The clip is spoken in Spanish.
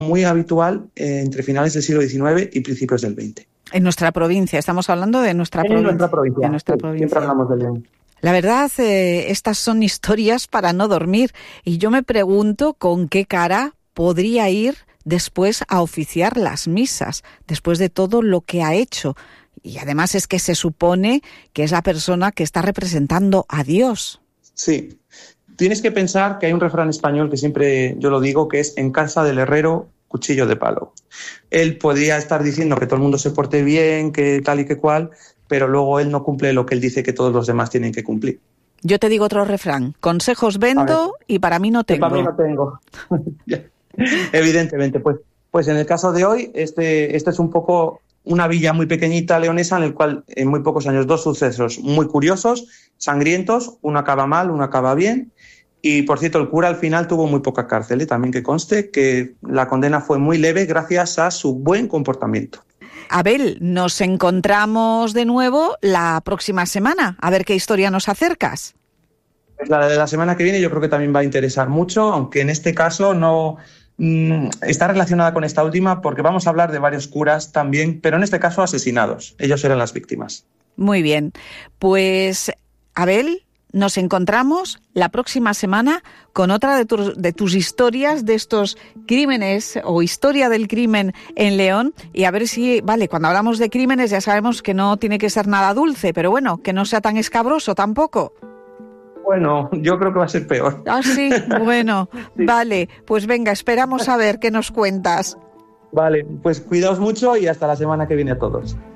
muy habitual entre finales del siglo XIX y principios del XX. En nuestra provincia, estamos hablando de nuestra provincia. En nuestra provincia. Siempre hablamos de León. La verdad, estas son historias para no dormir. Y yo me pregunto con qué cara podría ir después a oficiar las misas, después de todo lo que ha hecho. Y además es que se supone que es la persona que está representando a Dios. Sí. Tienes que pensar que hay un refrán español que siempre yo lo digo, que es en casa del herrero, cuchillo de palo. Él podría estar diciendo que todo el mundo se porte bien, que tal y que cual, pero luego él no cumple lo que él dice que todos los demás tienen que cumplir. Yo te digo otro refrán, consejos vendo y para mí no tengo. Para mí no tengo. Evidentemente, pues en el caso de hoy, este es un poco una villa muy pequeñita leonesa en el cual en muy pocos años 2 sucesos muy curiosos, sangrientos, uno acaba mal, uno acaba bien. Y, por cierto, el cura al final tuvo muy poca cárcel, también que conste que la condena fue muy leve gracias a su buen comportamiento. Abel, nos encontramos de nuevo la próxima semana. A ver qué historia nos acercas. Pues la de la semana que viene yo creo que también va a interesar mucho, aunque en este caso no está relacionada con esta última porque vamos a hablar de varios curas también, pero en este caso asesinados. Ellos eran las víctimas. Muy bien. Pues, Abel, nos encontramos la próxima semana con otra de tus historias de estos crímenes o historia del crimen en León y a ver si, vale, cuando hablamos de crímenes ya sabemos que no tiene que ser nada dulce, pero bueno, que no sea tan escabroso tampoco. Bueno, yo creo que va a ser peor. Ah, sí, bueno, sí. Vale, pues venga, esperamos a ver qué nos cuentas. Vale, pues cuidaos mucho y hasta la semana que viene a todos.